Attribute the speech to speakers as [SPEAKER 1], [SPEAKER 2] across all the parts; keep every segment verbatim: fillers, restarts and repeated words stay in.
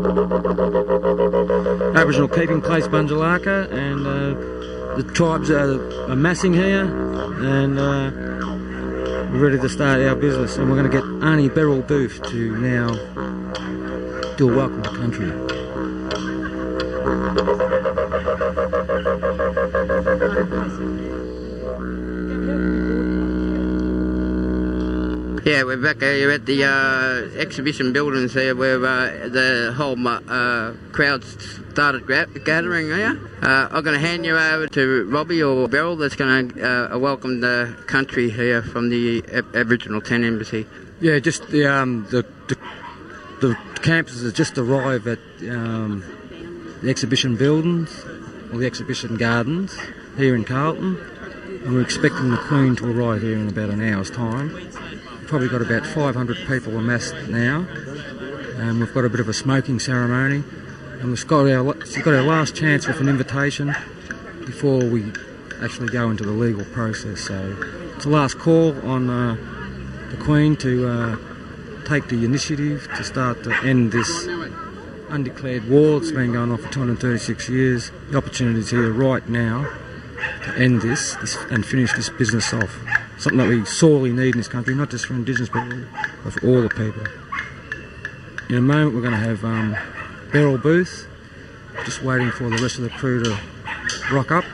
[SPEAKER 1] Aboriginal keeping place Bunjalaka, and uh, the tribes are, are massing here, and uh, we're ready to start our business. And we're going to get Arnie Beryl Booth to now do a welcome to country.
[SPEAKER 2] Yeah, we're back here at the uh, exhibition buildings here where uh, the whole uh, crowd started gathering here. Uh, I'm going to hand you over to Robbie or Beryl that's going to uh, welcome the country here from the Ab Aboriginal ten Embassy.
[SPEAKER 1] Yeah, just the, um, the, the, the campers have just arrived at um, the exhibition buildings, or the exhibition gardens here in Carlton, and we're expecting the Queen to arrive here in about an hour's time. Probably got about five hundred people amassed now, and we've got a bit of a smoking ceremony, and we've got our, we've got our last chance with an invitation before we actually go into the legal process. So it's the last call on uh, the Queen to uh, take the initiative to start to end this undeclared war that's been going on for two hundred thirty-six years. The opportunity is here right now to end this, this and finish this business off. Something that we sorely need in this country, not just for Indigenous people, but for all the people. In a moment we're going to have um, Beryl Booth, just waiting for the rest of the crew to rock up,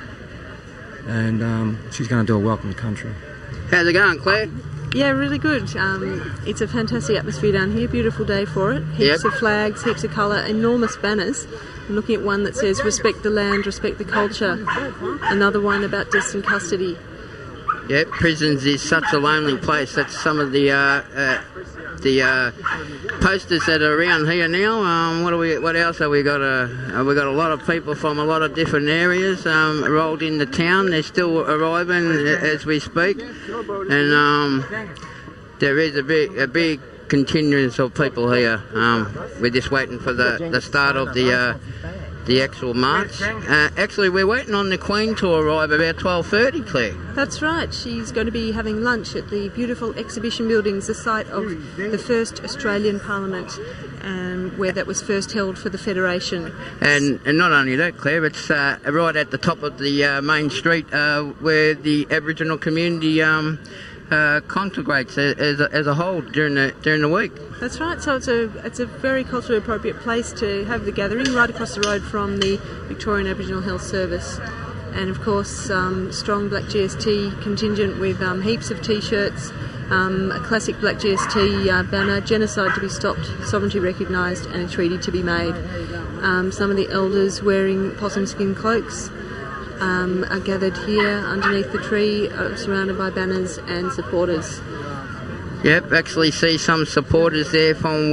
[SPEAKER 1] and um, she's going to do a welcome to country.
[SPEAKER 2] How's it going, Claire?
[SPEAKER 3] Yeah, really good. Um, it's a fantastic atmosphere down here, beautiful day for it. Heaps yep. of flags, heaps of colour, enormous banners. I'm looking at one that says respect the land, respect the culture. Another one about distant custody.
[SPEAKER 2] Yeah, prisons is such a lonely place. That's some of the uh, uh, the uh, posters that are around here now. Um, what do we? What else have we got? Uh, we got a lot of people from a lot of different areas um, rolled into town. They're still arriving as we speak, and um, there is a big a big continuance of people here. Um, we're just waiting for the the start of the. Uh, the actual march. Uh, actually, we're waiting on the Queen to arrive about twelve thirty, Claire.
[SPEAKER 3] That's right. She's going to be having lunch at the beautiful exhibition buildings, the site of the first Australian Parliament, um, where that was first held for the Federation.
[SPEAKER 2] And, and not only that, Claire, it's uh, right at the top of the uh, main street uh, where the Aboriginal community um, uh, congregates as a, as a whole during the during the week.
[SPEAKER 3] That's right, so it's a, it's a very culturally appropriate place to have the gathering, right across the road from the Victorian Aboriginal Health Service. And of course, um, strong Black G S T contingent with um, heaps of t-shirts, um, a classic Black G S T uh, banner, genocide to be stopped, sovereignty recognised, and a treaty to be made. Um, some of the elders wearing possum skin cloaks um, are gathered here underneath the tree, uh, surrounded by banners and supporters.
[SPEAKER 2] Yep, actually see some supporters there from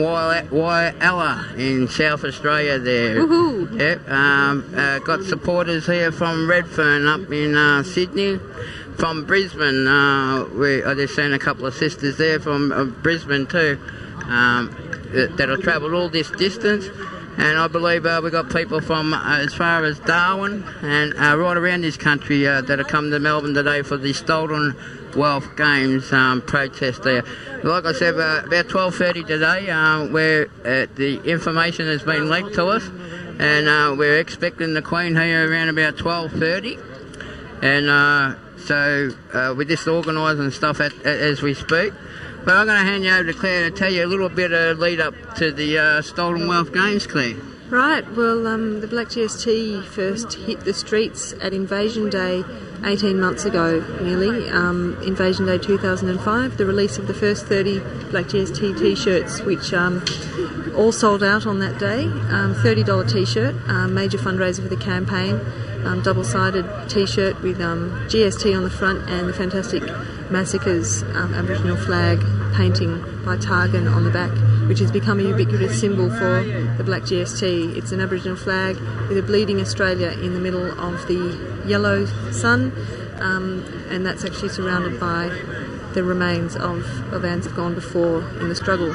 [SPEAKER 2] Whyalla in South Australia there.
[SPEAKER 3] Woohoo!
[SPEAKER 2] Yep, um, uh, got supporters here from Redfern up in uh, Sydney. From Brisbane, uh, we, I just seen a couple of sisters there from uh, Brisbane too, um, that, that have travelled all this distance. And I believe uh, we've got people from uh, as far as Darwin and uh, right around this country uh, that have come to Melbourne today for the Stolen Wealth Games um, protest there. Like I said, uh, about twelve thirty today, uh, where uh, the information has been leaked to us, and uh, we're expecting the Queen here around about twelve thirty. And uh, so uh, we're just organising stuff at, at, as we speak. But I'm going to hand you over to Claire to tell you a little bit of lead up to the uh, Stolen Wealth Games, Claire.
[SPEAKER 3] Right, well um, the Black G S T first hit the streets at Invasion Day eighteen months ago nearly, um, Invasion Day two thousand five, the release of the first thirty Black G S T t-shirts, which um, all sold out on that day. um, thirty dollar t-shirt, um, major fundraiser for the campaign, um, double-sided t-shirt with um, G S T on the front and the fantastic Massacres um, Aboriginal flag painting by Targan on the back, which has become a ubiquitous symbol for the Black G S T. It's an Aboriginal flag with a bleeding Australia in the middle of the yellow sun, um, and that's actually surrounded by the remains of, of ants that have gone before in the struggle.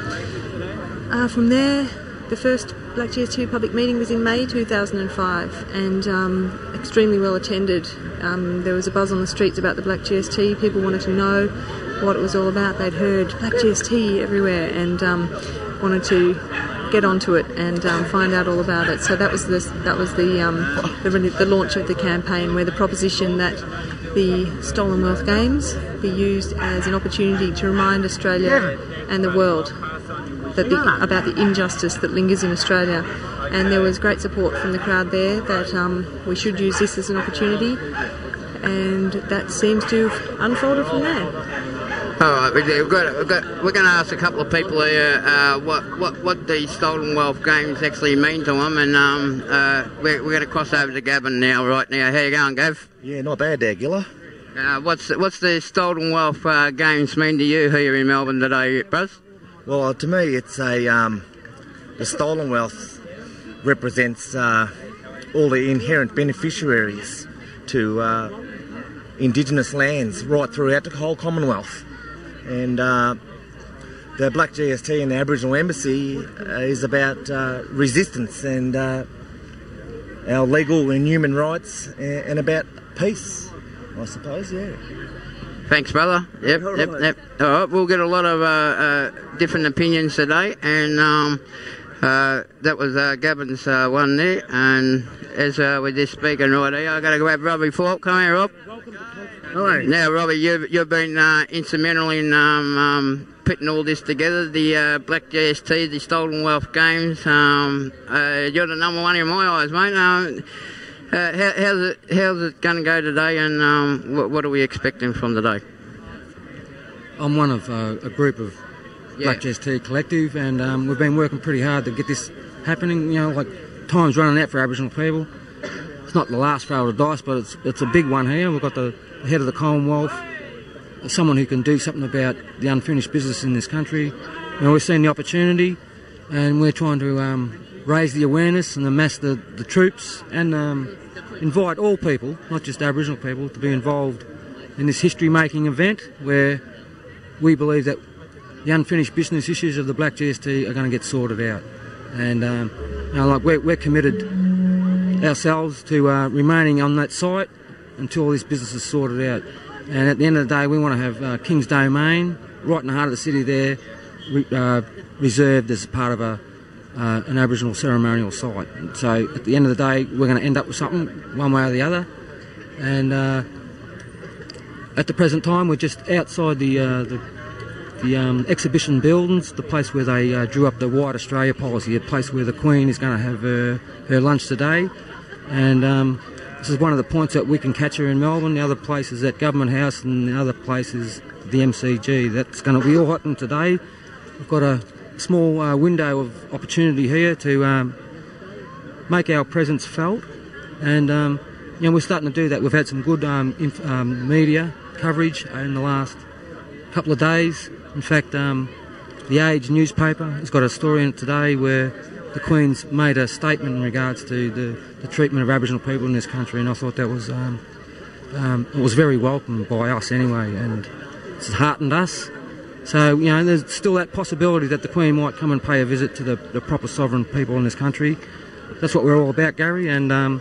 [SPEAKER 3] Uh, from there, the first Black G S T public meeting was in May two thousand five, and um, extremely well attended. Um, there was a buzz on the streets about the Black G S T. People wanted to know what it was all about. They'd heard Black G S T everywhere and um, wanted to get onto it and um, find out all about it. So that was the that was the, um, the the launch of the campaign, where the proposition that the Stolen Wealth Games be used as an opportunity to remind Australia and the world that the, about the injustice that lingers in Australia. And there was great support from the crowd there that um, we should use this as an opportunity, and that seems to have unfolded from there.
[SPEAKER 2] All right, we've got, we've got, we're going to ask a couple of people here uh, what, what, what the Stolen Wealth Games actually mean to them, and um, uh, we're, we're going to cross over to Gavin now, right now. How you going, Gav?
[SPEAKER 4] Yeah, not bad there, Gilla.
[SPEAKER 2] Uh, what's, what's the Stolen Wealth uh, Games mean to you here in Melbourne today, Bros?
[SPEAKER 4] Well, to me, it's a um, the Stolen Wealth represents uh, all the inherent beneficiaries to uh, Indigenous lands right throughout the whole Commonwealth. And uh, the Black G S T and the Aboriginal Embassy uh, is about uh, resistance and uh, our legal and human rights, and, and about peace, I suppose, yeah.
[SPEAKER 2] Thanks, brother. Yep,
[SPEAKER 4] All
[SPEAKER 2] yep,
[SPEAKER 4] right.
[SPEAKER 2] yep. All right, we'll get a lot of uh, uh, different opinions today, and um, uh, that was uh, Gavin's uh, one there. And as uh, we're just speaking right here, I've got to grab Robbie Thorpe. Come here, Rob.
[SPEAKER 4] Hello.
[SPEAKER 2] Now, Robbie, you've, you've been uh, instrumental in um, um, putting all this together, the uh, Black G S T, the Stolen Wealth Games. Um, uh, you're the number one in my eyes, mate. Um, uh, how, how's it, how's it going to go today, and um, what, what are we expecting from today?
[SPEAKER 1] I'm one of uh, a group of
[SPEAKER 2] Yeah.
[SPEAKER 1] Black G S T Collective, and um, we've been working pretty hard to get this happening. You know, like, time's running out for Aboriginal people. It's not the last roll of the dice, but it's it's a big one here. We've got the head of the Commonwealth, someone who can do something about the unfinished business in this country. You know, we've seen the opportunity, and we're trying to um, raise the awareness and amass the, the troops, and um, invite all people, not just Aboriginal people, to be involved in this history-making event, where we believe that the unfinished business issues of the Black G S T are going to get sorted out. And um, you know, like we're, we're committed ourselves to uh, remaining on that site until all this business is sorted out. And at the end of the day, we want to have uh, King's Domain, right in the heart of the city there, re uh, reserved as part of a, uh, an Aboriginal ceremonial site. So at the end of the day, we're going to end up with something, one way or the other. And uh, at the present time, we're just outside the, uh, the, the um, exhibition buildings, the place where they uh, drew up the White Australia policy, a place where the Queen is going to have her, her lunch today. And um, this is one of the points that we can catch her in Melbourne. The other place is at Government House, and the other place is the M C G. That's going to be all happening today. We've got a small uh, window of opportunity here to um, make our presence felt, and um, you know, we're starting to do that. We've had some good um, inf um, media coverage in the last couple of days. In fact, um, the Age newspaper has got a story in it today where the Queen's made a statement in regards to the, the treatment of Aboriginal people in this country, and I thought that was um, um, it was very welcome by us anyway, and it's heartened us. So, you know, there's still that possibility that the Queen might come and pay a visit to the, the proper sovereign people in this country. That's what we're all about, Gary, and um,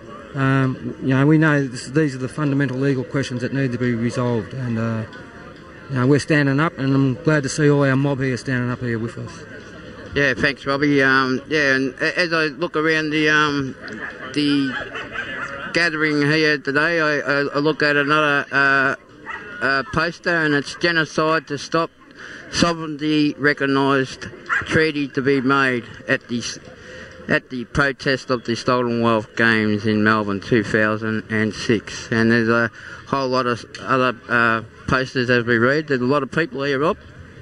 [SPEAKER 1] um, you know, we know this, these are the fundamental legal questions that need to be resolved, and uh, you know, we're standing up, and I'm glad to see all our mob here standing up here with us.
[SPEAKER 2] Yeah, thanks, Robbie. Um, yeah, and as I look around the um, the gathering here today, I, I, I look at another uh, uh, poster, and it's genocide to stop sovereignty recognised treaty to be made at the at the protest of the Stolen Wealth Games in Melbourne two thousand six. And there's a whole lot of other uh, posters as we read. There's a lot of people here, Rob.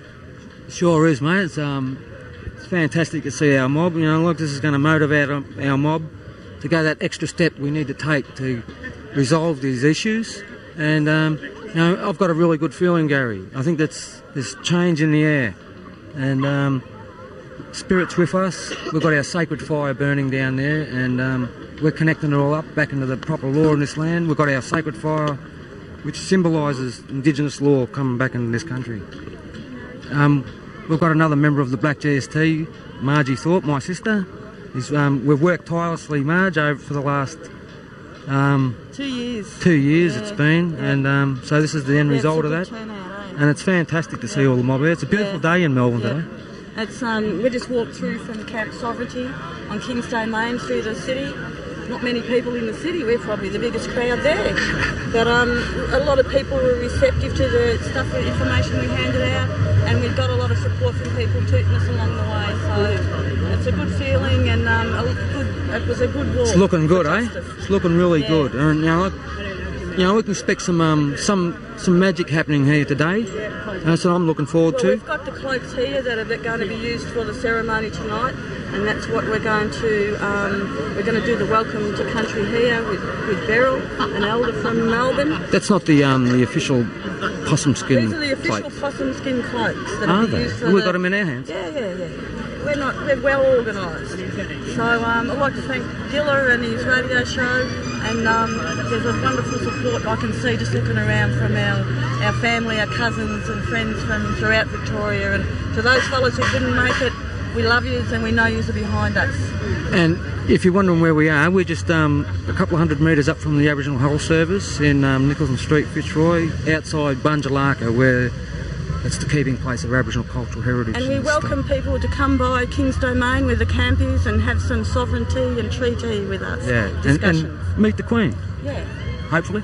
[SPEAKER 1] Sure is, mate. It's, um, it's fantastic to see our mob. You know, look, this is going to motivate our, our mob to go that extra step we need to take to resolve these issues. And um, you know, I've got a really good feeling, Gary. I think that's there's change in the air, and um, spirit's with us. We've got our sacred fire burning down there, and um, we're connecting it all up back into the proper law in this land. We've got our sacred fire, which symbolises Indigenous law coming back into this country. Um, we've got another member of the Black G S T, Margie Thorpe, my sister. Is, um, we've worked tirelessly, Marge, over for the last um,
[SPEAKER 5] two years.
[SPEAKER 1] Two years
[SPEAKER 5] yeah.
[SPEAKER 1] it's been,
[SPEAKER 5] yeah.
[SPEAKER 1] and um, so this is the end
[SPEAKER 5] yeah,
[SPEAKER 1] result of that.
[SPEAKER 5] turnout, eh?
[SPEAKER 1] And it's fantastic to see all the mob here. It's a beautiful
[SPEAKER 5] yeah.
[SPEAKER 1] day in Melbourne
[SPEAKER 5] yeah.
[SPEAKER 1] today.
[SPEAKER 5] It's um, we just walked through from Camp Sovereignty on Kingston Main through the city. Not many people in the city. We're probably the biggest crowd there. But um, a lot of people were receptive to the stuff, the information we handed out, and we got a lot of support from people tooting us along the way. So it's a good feeling, and um, a good, it was a good walk.
[SPEAKER 1] It's looking good, eh?
[SPEAKER 5] Justice.
[SPEAKER 1] It's looking really
[SPEAKER 5] Yeah.
[SPEAKER 1] good. And you know, you know, we can expect some um, some some magic happening here today. That's what I'm looking forward
[SPEAKER 5] Well,
[SPEAKER 1] to.
[SPEAKER 5] we've got the cloaks here that are going to be used for the ceremony tonight, and that's what we're going to. Um, we're going to do the welcome to country here with, with Beryl, an elder from Melbourne.
[SPEAKER 1] That's not the um, the official possum skin
[SPEAKER 5] These are the official
[SPEAKER 1] plates.
[SPEAKER 5] possum skin cloaks that
[SPEAKER 1] Are
[SPEAKER 5] are
[SPEAKER 1] they?
[SPEAKER 5] used for
[SPEAKER 1] We've
[SPEAKER 5] the,
[SPEAKER 1] got them in our hands.
[SPEAKER 5] Yeah, yeah, yeah. We're not. We're well organised. So um, I'd like to thank Dilla and his radio show, and um, there's a wonderful support I can see just looking around from our our family, our cousins and friends from throughout Victoria. And to those fellas who didn't make it, we love yous and we know yous are behind us.
[SPEAKER 1] And if you're wondering where we are, we're just um, a couple of hundred metres up from the Aboriginal Health Service in um, Nicholson Street, Fitzroy, outside Bunjalaka, where it's the keeping place of Aboriginal cultural heritage.
[SPEAKER 5] And we
[SPEAKER 1] stuff.
[SPEAKER 5] welcome people to come by King's Domain where the camp is and have some sovereignty and treaty with us.
[SPEAKER 1] Yeah, and,
[SPEAKER 5] Discussions.
[SPEAKER 1] and meet the Queen,
[SPEAKER 5] yeah.
[SPEAKER 1] hopefully.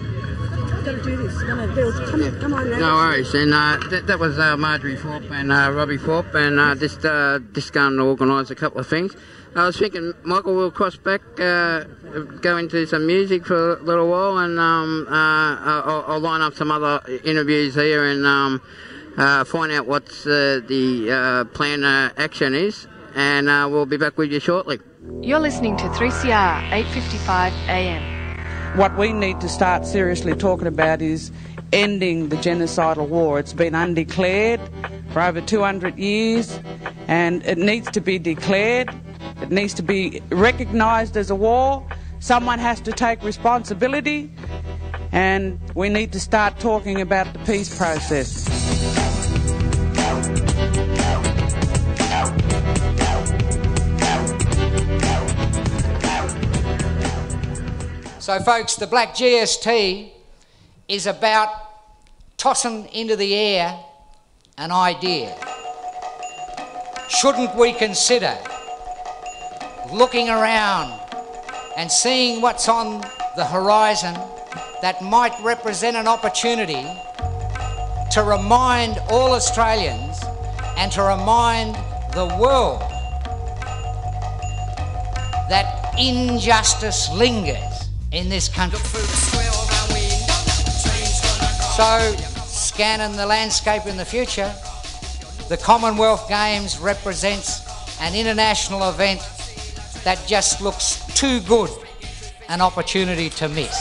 [SPEAKER 5] I've got to do this. I've got to build. Come, on, come on now.
[SPEAKER 2] No worries. And uh, that, that was uh, Marjorie Thorpe and uh, Robbie Thorpe, and uh, just uh, just going to organise a couple of things. I was thinking, Michael, we'll cross back, uh, go into some music for a little while, and um, uh, I'll, I'll line up some other interviews here and um, uh, find out what uh, the uh, plan uh, action is, and uh, we'll be back with you shortly.
[SPEAKER 6] You're listening to three C R eight fifty-five A M.
[SPEAKER 7] What we need to start seriously talking about is ending the genocidal war. It's been undeclared for over two hundred years, and it needs to be declared. It needs to be recognised as a war. Someone has to take responsibility, and we need to start talking about the peace process.
[SPEAKER 8] So folks, the Black G S T is about tossing into the air an idea. Shouldn't we consider looking around and seeing what's on the horizon that might represent an opportunity to remind all Australians and to remind the world that injustice lingers in this country. So, scanning the landscape in the future, the Commonwealth Games represents an international event that just looks too good an opportunity to miss.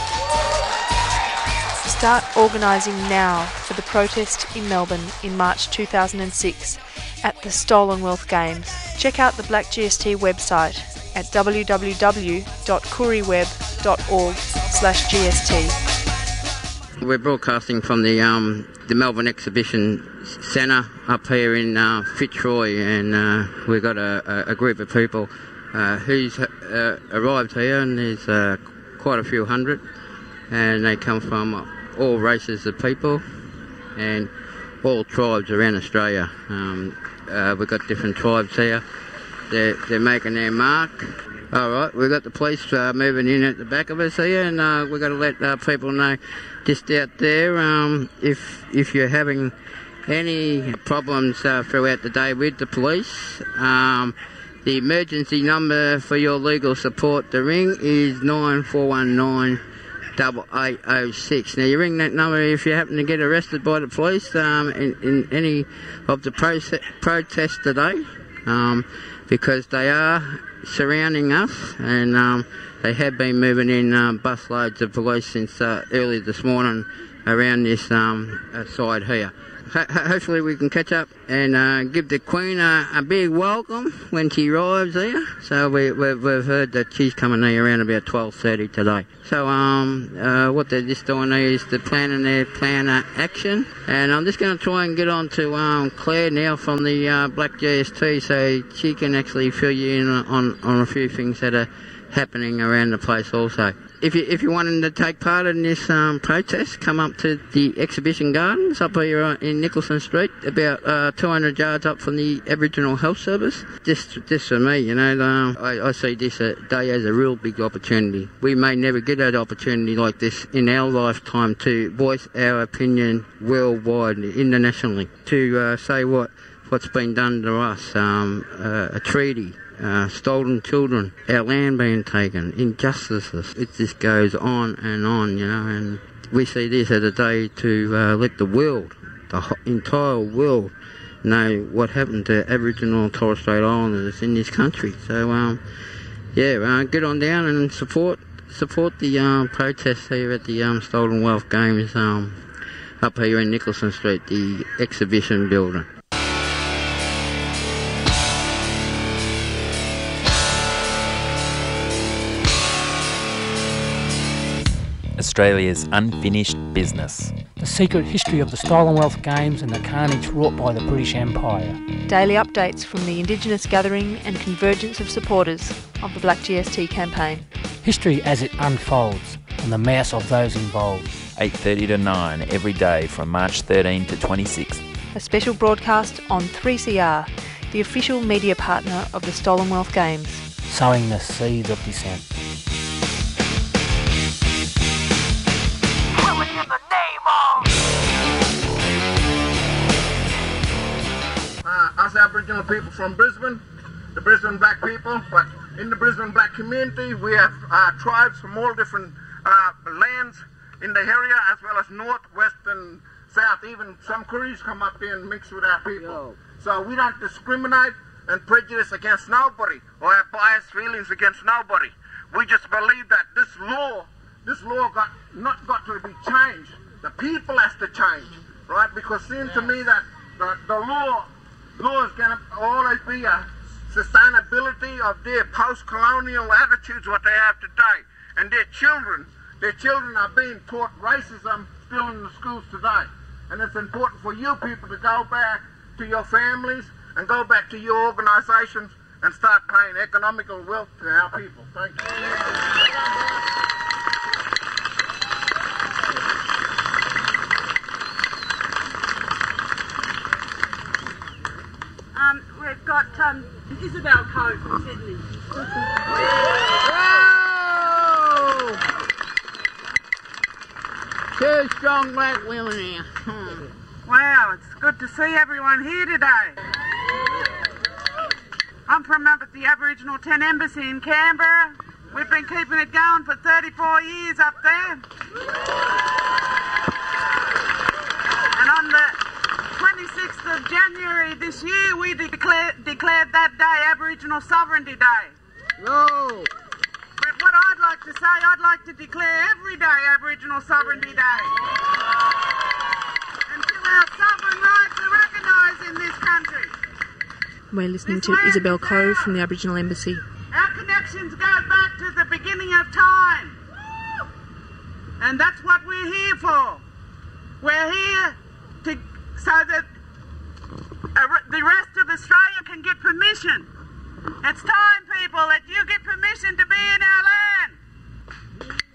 [SPEAKER 6] Start organising now for the protest in Melbourne in March two thousand six at the Stolen Wealth Games. Check out the Black G S T website at w w w dot kuriweb dot org slash G S T.
[SPEAKER 2] We're broadcasting from the um, the Melbourne Exhibition Centre up here in uh, Fitzroy, and uh, we've got a, a group of people uh, who's uh, arrived here, and there's uh, quite a few hundred, and they come from all races of people and all tribes around Australia. Um, uh, we've got different tribes here. They're, they're making their mark. All right, we've got the police uh, moving in at the back of us here, and uh, we've got to let uh, people know just out there, um, if if you're having any problems uh, throughout the day with the police, um, the emergency number for your legal support to ring is nine four one nine, eight eight oh six. Now, you ring that number if you happen to get arrested by the police um, in, in any of the proce- protests today, um, because they are surrounding us, and um, they have been moving in um, busloads of police since uh, early this morning around this um, uh, side here. Ho- hopefully we can catch up and uh, give the Queen a, a big welcome when she arrives here. So we, we've, we've heard that she's coming here around about twelve thirty today. So um, uh, what they're just doing there is they're planning their plan of action. And I'm just going to try and get on to um, Claire now from the uh, Black G S T, so she can actually fill you in on, on a few things that are happening around the place also. if you if you wanted to take part in this um, protest, come up to the Exhibition Gardens up here in Nicholson Street, about uh, two hundred yards up from the Aboriginal Health Service. This, this for me, you know, um, I, I see this uh, day as a real big opportunity. We may never get an opportunity like this in our lifetime to voice our opinion worldwide, internationally, to uh, say what what's been done to us, um, uh, a treaty. Uh, stolen children, our land being taken, injustices. It just goes on and on, you know, and we see this as a day to uh, let the world, the ho- entire world, know what happened to Aboriginal and Torres Strait Islanders in this country. So, um, yeah, uh, get on down and support support the um, protests here at the um, Stolen Wealth Games um, up here in Nicholson Street, the exhibition building.
[SPEAKER 9] Australia's unfinished business.
[SPEAKER 10] The secret history of the Stolen Wealth Games and the carnage wrought by the British Empire.
[SPEAKER 6] Daily updates from the Indigenous gathering and convergence of supporters of the Black G S T campaign.
[SPEAKER 10] History as it unfolds and the mass of those involved.
[SPEAKER 9] eight thirty to nine every day from March thirteenth to twenty-sixth.
[SPEAKER 6] A special broadcast on three C R, the official media partner of the Stolen Wealth Games.
[SPEAKER 10] Sowing the seeds of dissent.
[SPEAKER 11] Us Aboriginal people from Brisbane, the Brisbane black people, but in the Brisbane black community we have uh, tribes from all different uh, lands in the area, as well as north, west and south. Even some Koreans come up here and mix with our people. So we don't discriminate and prejudice against nobody or have biased feelings against nobody. We just believe that this law, this law got not got to be changed. The people has to change, right? Because it seems to me that the, the law Law is going to always be a sustainability of their post-colonial attitudes, what they have today. And their children, their children are being taught racism still in the schools today. And it's important for you people to go back to your families and go back to your organisations and start paying economical wealth to our people. Thank you.
[SPEAKER 5] Um, we've got um, Isabel Coe from Sydney.
[SPEAKER 2] Two strong black women here. Hmm.
[SPEAKER 12] Wow, it's good to see everyone here today. I'm from up at the Aboriginal Ten Embassy in Canberra. We've been keeping it going for thirty-four years up there. And on the twenty-sixth of January this year, we declare, declared that day Aboriginal Sovereignty Day.
[SPEAKER 2] No.
[SPEAKER 12] But what I'd like to say, I'd like to declare every day Aboriginal Sovereignty Day. Until our sovereign rights are recognised in this country.
[SPEAKER 6] We're listening to Isabel Coe from the Aboriginal Embassy.
[SPEAKER 12] Our connections go back to the beginning of time. And that's what we're here for. We're here to so that the rest of Australia can get permission. It's time, people, that you get permission to be in our land.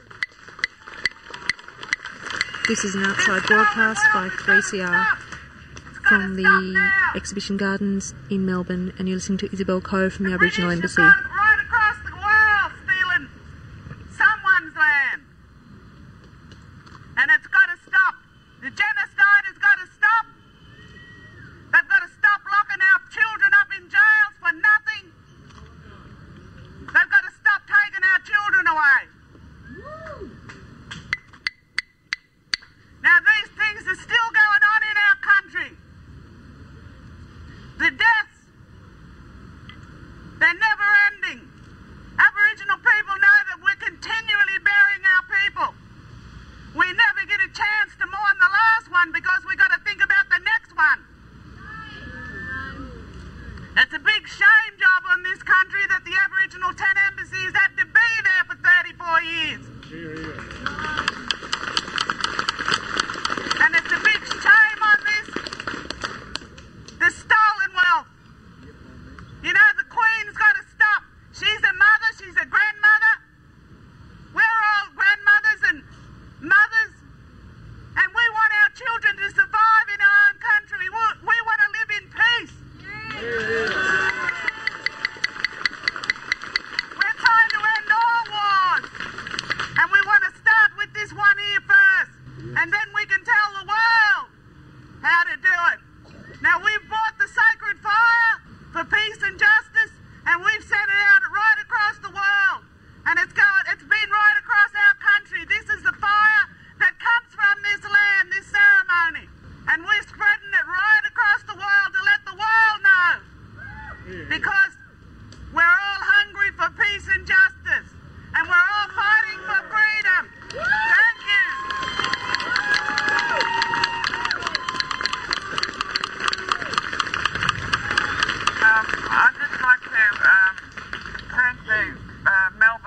[SPEAKER 6] This is an outside broadcast by three C R from the Exhibition Gardens in Melbourne, and you're listening to Isabel Coe from the Aboriginal Embassy.
[SPEAKER 12] Right across the world stealing someone's land. And it's got to stop. The genocide has got to stop. They've got to stop locking our children up in jails for nothing. They've got to stop taking our children away. Now these things are still going on in our country. The deaths, they're never ending. Aboriginal people know that we're continually burying our people. We never get a chance to mourn the last one because we've got to think about the next one. It's a big shame job on this country that the Aboriginal Ten Embassies had to be there for thirty-four years. And it's a big shame on this, the stolen wealth. You know, the Queen's got to stop. She's a mother, she's a grandmother. We're all grandmothers.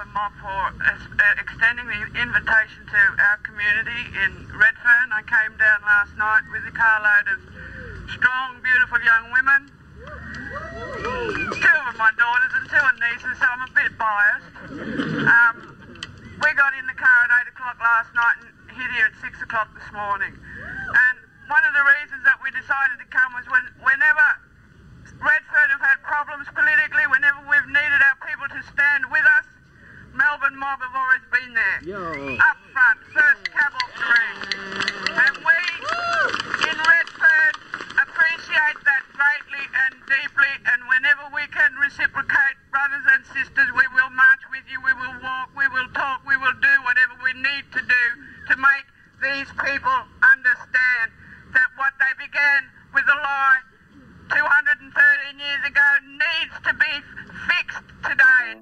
[SPEAKER 12] Melbourne Mob for uh, extending the invitation to our community in Redfern. I came down last night with a carload of strong, beautiful young women. Two of my daughters and two of nieces, so I'm a bit biased. Um, we got in the car at eight o'clock last night and hit here at six o'clock this morning. And one of the reasons that we decided to come was when, whenever Redfern have had problems politically, whenever we've needed our people to stand with us, Melbourne Mob have always been there. Yo. Up front, first cab off the rank. And we in Redfern appreciate that greatly and deeply, and whenever we can reciprocate, brothers and sisters, we will march with you, we will walk, we will talk, we will do whatever we need to do to make these people understand that what they began with a lie two hundred thirteen years ago needs to be fixed today.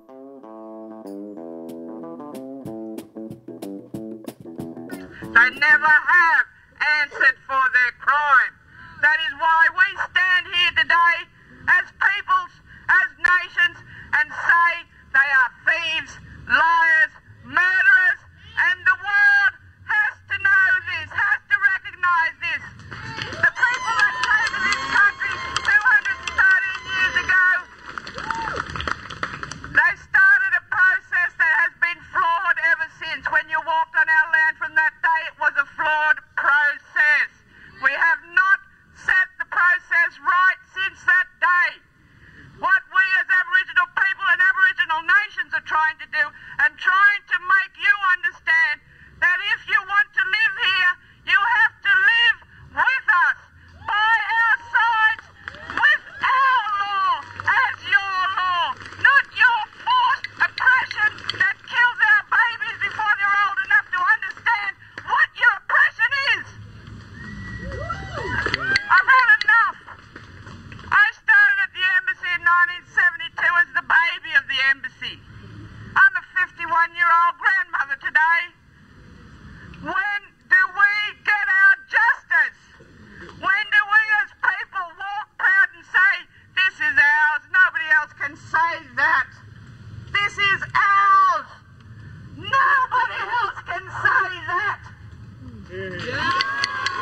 [SPEAKER 12] They never have answered for their crime. That is why we stand here today as peoples, as nations, and say they are thieves, liars, murderers, and the world has to know this, has to recognise this. The people that came to this country two hundred thirteen years ago, they started a process that has been flawed ever since. When you walked on our land from that day, it was a flawed process. We have not set the process right since that day. What we as Aboriginal people and Aboriginal nations are trying to do, and trying to make you understand that if you want to live here, you have to live with us, by our sides, with our law as your law, not your forced oppression that kills our babies before they're old enough to understand what your oppression is. I've had enough. I started at the embassy in nineteen seventy-two as the baby of the embassy. I'm a fifty-one-year-old grandmother today. When do we get our justice? When do we as people walk proud and say, this is ours, nobody else can say that? This is ours. Nobody else can say that. Yeah.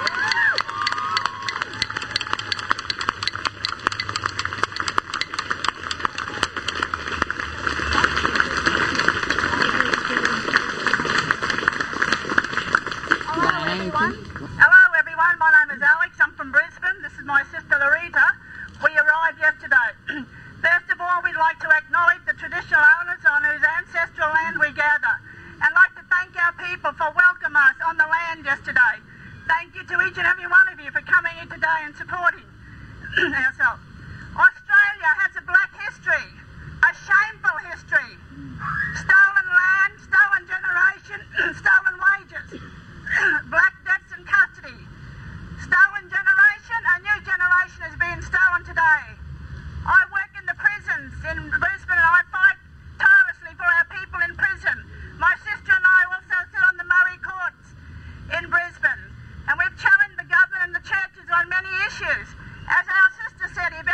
[SPEAKER 12] Hello everyone, my name is Alex, I'm from Brisbane, this is my sister Larita. We arrived yesterday. First of all, we'd like to acknowledge the traditional owners on whose ancestral land we gather, and like to thank our people for welcoming us on the land yesterday. Thank you to each and every one of you for coming in today and supporting ourselves. Australia has a black history, a shameful history. Stolen land, stolen generation, stolen wages. Black debts in custody. Stolen generation, a new generation is being stolen today. I work in the prisons in Brisbane and I fight tirelessly for our people in prison. My sister and I also sit on the Murray courts in Brisbane, and we've challenged the government and the churches on many issues. As our sister said, if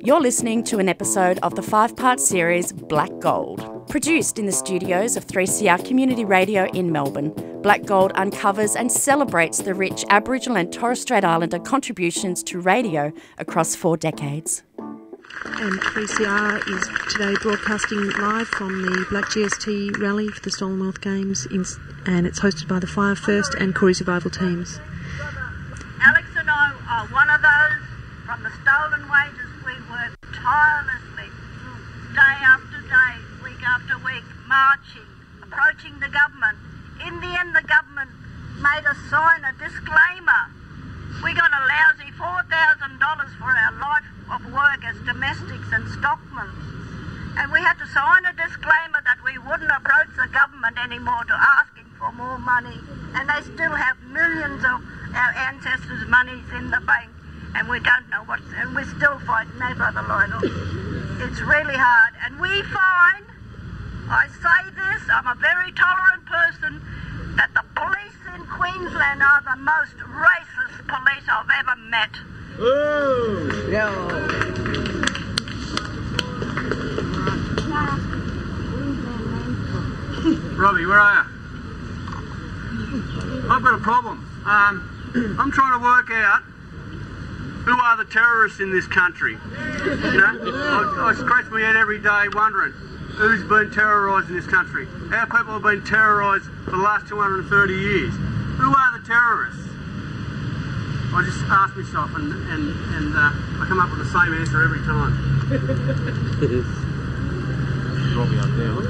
[SPEAKER 13] You're listening to an episode of the five-part series Black Gold. Produced in the studios of three C R Community Radio in Melbourne, Black Gold uncovers and celebrates the rich Aboriginal and Torres Strait Islander contributions to radio across four decades.
[SPEAKER 3] And three C R is today broadcasting live from the Black G S T rally for the Stolen Wealth Games, in, and it's hosted by the Fire First and Koori Survival teams.
[SPEAKER 14] Alex and I are one of those from the stolen wages. We work tirelessly, day after day, week after week, marching, approaching the government. In the end, the government made us sign a disclaimer. We got a lousy four thousand dollars for our life of work as domestics and stockmen. And we had to sign a disclaimer that we wouldn't approach the government anymore to asking for more money. And they still have millions of our ancestors' monies in the bank, and we don't know what's, and we're still fighting, eh, Brother Lionel? It's really hard. And we find, I say this, I'm a very tolerant person, that the police in Queensland are the most racist police I've ever met.
[SPEAKER 12] Ooh. Yeah.
[SPEAKER 15] Robbie, where are you? I've got a problem. Um, I'm trying to work out who are the terrorists in this country. You know, I, I scratch my head every day wondering who's been terrorised in this country. Our people have been terrorised for the last two hundred thirty years. Who are the terrorists? I just ask myself, and and, and uh, I come up with the same answer every time.
[SPEAKER 12] Robbie up there.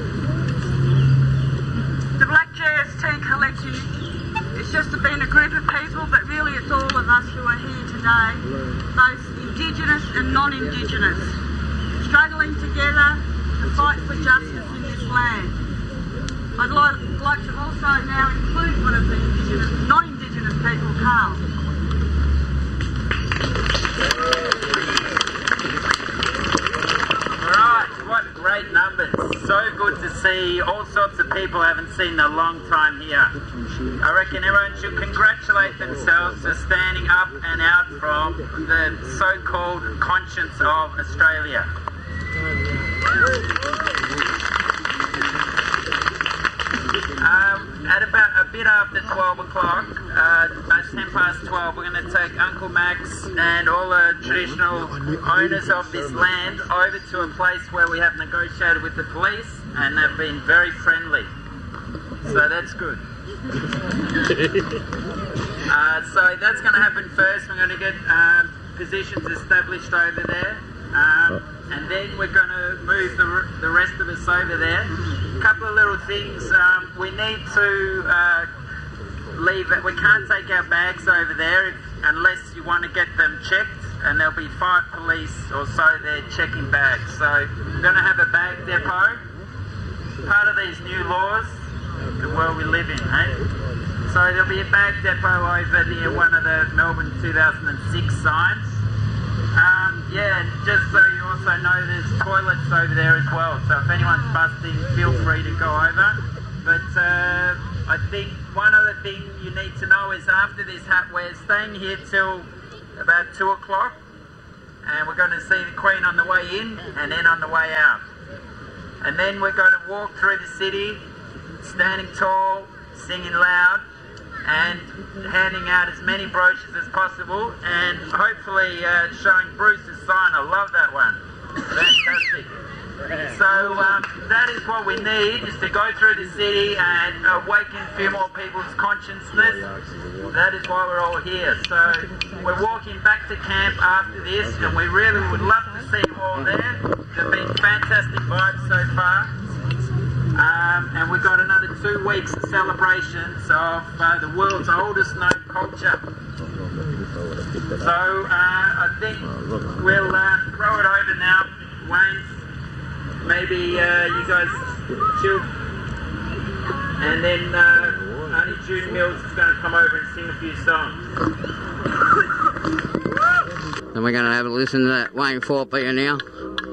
[SPEAKER 12] The Black G S T collection, it's just been a group of people, but really it's all of us who are here today, both Indigenous and non-Indigenous, struggling together to fight for justice in this land. I'd like, like to also now include one of the Indigenous, non-Indigenous people, Carl.
[SPEAKER 16] Alright, what great numbers. So good to see all sorts of people I haven't seen in a long time here. I reckon everyone should congratulate themselves for standing up and out from the so-called conscience of Australia. Um, at about a bit after twelve o'clock, uh, at ten past twelve, we're going to take Uncle Max and all the traditional owners of this land over to a place where we have negotiated with the police, and they've been very friendly. So that's good. uh, so that's going to happen first. We're going to get um, positions established over there. Um, and then we're going to move the, the rest of us over there. A couple of little things. Um, we need to uh, leave it. We can't take our bags over there if, unless you want to get them checked, and there'll be five police or so there checking bags. So we're going to have a bag depot. Part of these new laws, the world we live in, hey? So there'll be a bag depot over near one of the Melbourne two thousand six signs. Um, yeah, and just so you also know, there's toilets over there as well. So if anyone's busting, feel free to go over. But uh, I think one other thing you need to know is after this, we're staying here till about two o'clock, and we're going to see the Queen on the way in and then on the way out. And then we're going to walk through the city, standing tall, singing loud, and handing out as many brochures as possible, and hopefully uh, showing Bruce's sign. I love that one. Fantastic. So um, that is what we need, is to go through the city and awaken a few more people's consciousness. That is why we're all here. So we're walking back to camp after this, and we really would love to see you all there. There have been fantastic vibes so far. Um, and we've got another two weeks of celebrations of uh, the world's oldest known culture. So uh, I think we'll uh, throw it over now. Wayne, maybe uh, you guys chill. And then uh, Auntie June Mills is going to come over and sing a few songs.
[SPEAKER 2] And we're going to have a listen to that Wayne Fortbeer now.